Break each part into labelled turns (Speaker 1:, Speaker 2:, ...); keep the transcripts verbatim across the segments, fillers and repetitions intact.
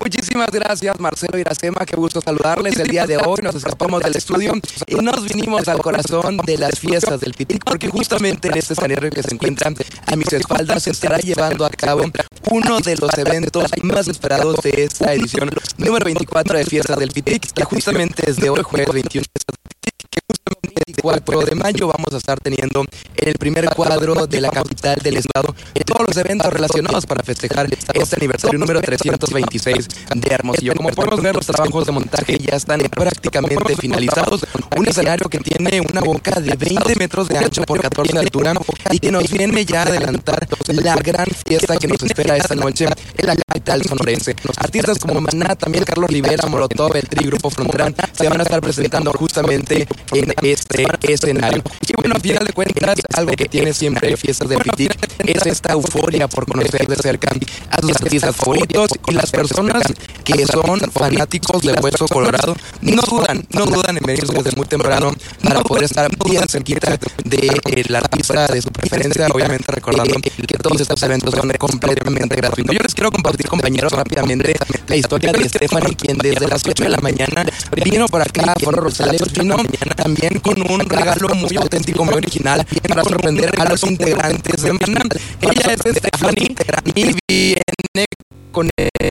Speaker 1: Muchísimas gracias, Marcelo Iracema, qué gusto saludarles. El día de hoy nos escapamos del estudio y nos vinimos al corazón de las fiestas del Pitic, porque justamente en este escenario que se encuentra a mis espaldas se estará llevando a cabo uno de los eventos más esperados de esta edición número veinticuatro de Fiestas del Pitic, que justamente desde hoy, jueves veintiuno, que justamente el cuatro de mayo vamos a estar teniendo en el primer cuadro de la capital del estado todos los eventos relacionados para festejar este aniversario número trescientos veintiséis de Hermosillo. Como podemos ver, los trabajos de montaje ya están prácticamente finalizados. Un escenario que tiene una boca de veinte metros de ancho por catorce de altura y que nos viene ya a adelantar la gran fiesta que nos espera esta noche en la capital sonorense. Artistas como Maná, también Carlos Rivera, Molotov, el Tri, Grupo Frontera se van a estar presentando justamente en este escenario. Y bueno, a final de cuentas, algo que tiene siempre Fiestas del Pitic es esta euforia por conocer de cerca a sus artistas favoritos, y las personas que son fanáticos de Hueso Colorado no dudan, no dudan en venir desde muy temprano para poder estar bien cerquita del artista de su preferencia, obviamente recordando que todos estos eventos son completamente gratuitos. Yo les quiero compartir, compañeros, rápidamente la historia de Stephanie, quien desde las ocho de la mañana vino por acá a Foro Rosales, vino también con un regalo muy auténtico, muy original, para sorprender a los integrantes de Maná. Ella es Stephanie y viene con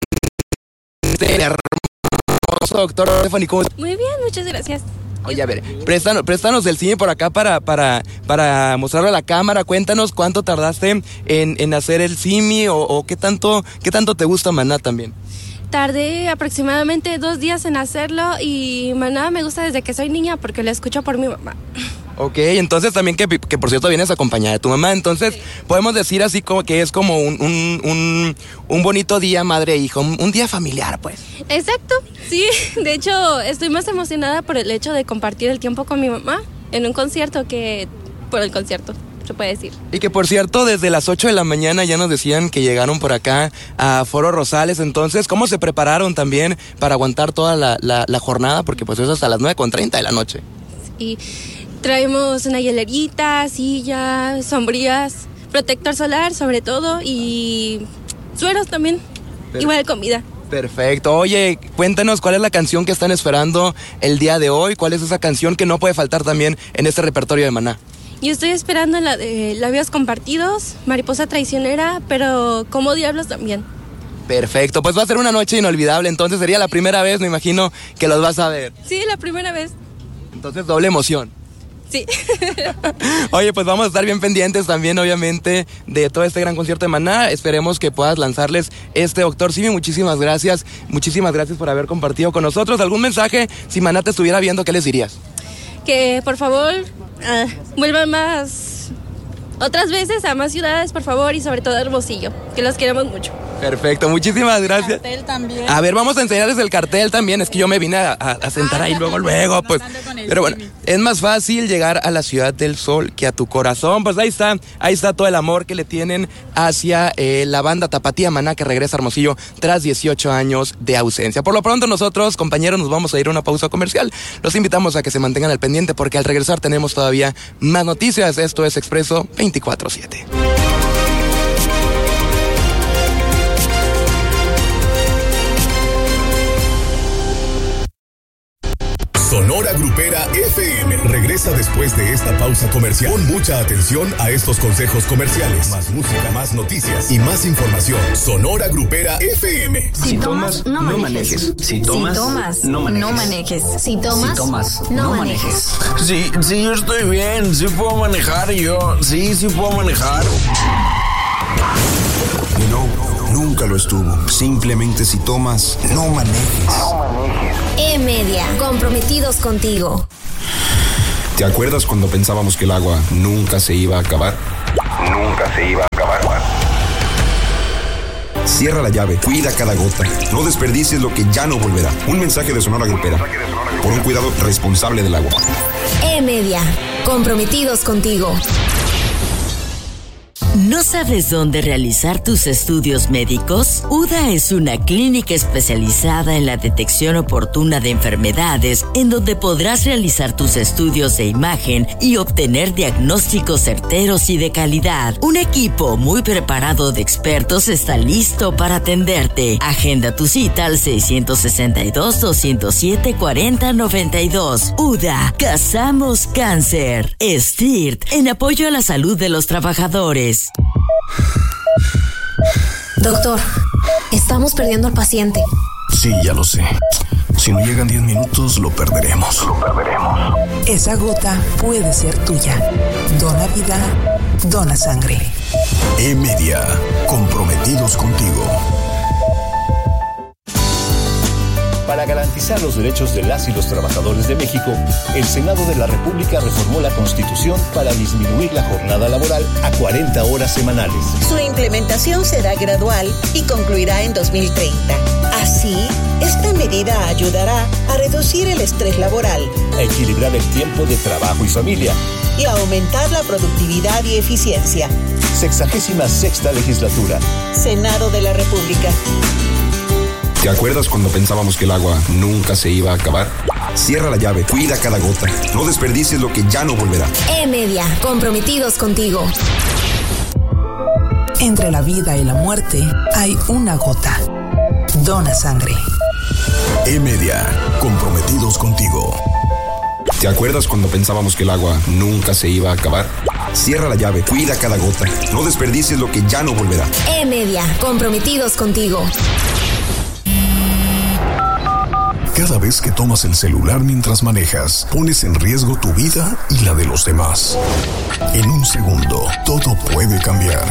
Speaker 1: este hermoso doctor Stephanie. ¿Cómo?
Speaker 2: Muy bien, muchas gracias.
Speaker 1: Oye, a ver, préstanos, préstanos el cine por acá para, para, para mostrarlo a la cámara. Cuéntanos cuánto tardaste en, en hacer el simi o, o qué tanto, qué tanto te gusta Maná también.
Speaker 2: Tardé aproximadamente dos días en hacerlo y Maná me gusta desde que soy niña porque lo escucho por mi mamá.
Speaker 1: Ok, entonces también que, que por cierto vienes acompañada de tu mamá, entonces sí, podemos decir así como que es como un, un, un, un bonito día madre e hijo, un, un día familiar pues.
Speaker 2: Exacto, sí, de hecho estoy más emocionada por el hecho de compartir el tiempo con mi mamá en un concierto que por el concierto, se puede decir.
Speaker 1: Y que por cierto desde las ocho de la mañana ya nos decían que llegaron por acá a Foro Rosales, entonces ¿cómo se prepararon también para aguantar toda la, la, la jornada? Porque pues es hasta las nueve con treinta de la noche.
Speaker 2: Sí. Traemos una hielerita, silla, sombrillas, protector solar sobre todo y sueros también, Perfecto. Igual comida.
Speaker 1: Perfecto. Oye, cuéntanos cuál es la canción que están esperando el día de hoy, cuál es esa canción que no puede faltar también en este repertorio de Maná.
Speaker 2: Yo estoy esperando la de Labios Compartidos, Mariposa Traicionera, pero Como Diablos también.
Speaker 1: Perfecto, pues va a ser una noche inolvidable, entonces sería la primera vez, me imagino, que los vas a ver.
Speaker 2: Sí, la primera vez.
Speaker 1: Entonces doble emoción.
Speaker 2: Sí.
Speaker 1: Oye, pues vamos a estar bien pendientes también, obviamente, de todo este gran concierto de Maná. Esperemos que puedas lanzarles este Doctor Simi. Muchísimas gracias, muchísimas gracias por haber compartido con nosotros. ¿Algún mensaje, si Maná te estuviera viendo, qué les dirías?
Speaker 2: Que por favor uh, vuelvan más, otras veces a más ciudades, por favor, y sobre todo a Hermosillo, que los queremos mucho.
Speaker 1: Perfecto, muchísimas gracias.
Speaker 3: El cartel también.
Speaker 1: A ver, vamos a enseñarles el cartel también. Es que yo me vine a, a, a sentar ah, ahí luego, luego, pues. Pero bueno, es más fácil llegar a la Ciudad del Sol que a tu corazón. Pues ahí está, ahí está todo el amor que le tienen hacia eh, la banda Tapatía Maná, que regresa a Hermosillo tras dieciocho años de ausencia. Por lo pronto nosotros, compañeros, nos vamos a ir a una pausa comercial. Los invitamos a que se mantengan al pendiente porque al regresar tenemos todavía más noticias. Esto es Expreso veinticuatro siete.
Speaker 4: Sonora Grupera F M regresa después de esta pausa comercial. Pon mucha atención a estos consejos comerciales. Más música, más noticias y más información. Sonora Grupera F M.
Speaker 5: Si tomas, no manejes. Si tomas, no manejes. Si tomas, no manejes.
Speaker 6: Sí, sí, yo estoy bien. Sí puedo manejar yo. Sí, sí puedo manejar.
Speaker 7: No, nunca lo estuvo. Simplemente si tomas, no manejes.
Speaker 5: No manejes. E-Media, comprometidos contigo.
Speaker 7: ¿Te acuerdas cuando pensábamos que el agua nunca se iba a acabar?
Speaker 4: Nunca se iba a acabar.
Speaker 7: Cierra la llave, cuida cada gota. No desperdicies lo que ya no volverá. Un mensaje de Sonora Grupera. Por un cuidado responsable del agua.
Speaker 5: E-Media, comprometidos contigo.
Speaker 3: ¿No sabes dónde realizar tus estudios médicos? U D A es una clínica especializada en la detección oportuna de enfermedades, en donde podrás realizar tus estudios de imagen y obtener diagnósticos certeros y de calidad. Un equipo muy preparado de expertos está listo para atenderte. Agenda tu cita al seiscientos sesenta y dos, doscientos siete, cuarenta noventa y dos. U D A, cazamos cáncer. S T I R T, en apoyo a la salud de los trabajadores.
Speaker 8: Doctor, estamos perdiendo al paciente.
Speaker 9: Sí, ya lo sé. Si no llegan diez minutos, lo perderemos. Lo perderemos.
Speaker 10: Esa gota puede ser tuya. Dona vida, dona sangre.
Speaker 9: E-Media, comprometidos contigo.
Speaker 11: Para garantizar los derechos de las y los trabajadores de México, el Senado de la República reformó la Constitución para disminuir la jornada laboral a cuarenta horas semanales.
Speaker 12: Su implementación será gradual y concluirá en dos mil treinta. Así, esta medida ayudará a reducir el estrés laboral,
Speaker 11: a equilibrar el tiempo de trabajo y familia
Speaker 12: y a aumentar la productividad y eficiencia.
Speaker 11: Sexagésima sexta legislatura.
Speaker 12: Senado de la República.
Speaker 7: ¿Te acuerdas cuando pensábamos que el agua nunca se iba a acabar? Cierra la llave, cuida cada gota. No desperdicies lo que ya no volverá.
Speaker 8: E-Media, comprometidos contigo.
Speaker 10: Entre la vida y la muerte hay una gota. Dona sangre.
Speaker 9: E-Media, comprometidos contigo.
Speaker 7: ¿Te acuerdas cuando pensábamos que el agua nunca se iba a acabar? Cierra la llave, cuida cada gota. No desperdicies lo que ya no volverá.
Speaker 8: E-Media, comprometidos contigo.
Speaker 9: Cada vez que tomas el celular mientras manejas, pones en riesgo tu vida y la de los demás. En un segundo, todo puede cambiar.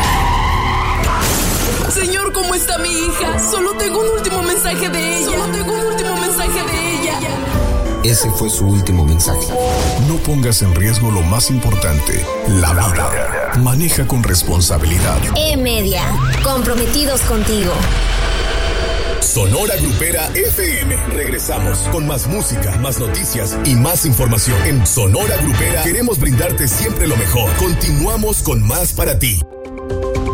Speaker 13: Señor, ¿cómo está mi hija? Solo tengo un último mensaje de ella. Solo tengo un último mensaje de ella.
Speaker 7: Ese fue su último mensaje.
Speaker 9: No pongas en riesgo lo más importante, la vida. Maneja con responsabilidad.
Speaker 8: E-Media, comprometidos contigo.
Speaker 4: Sonora Grupera F M. Regresamos con más música, más noticias y más información. En Sonora Grupera queremos brindarte siempre lo mejor. Continuamos con más para ti.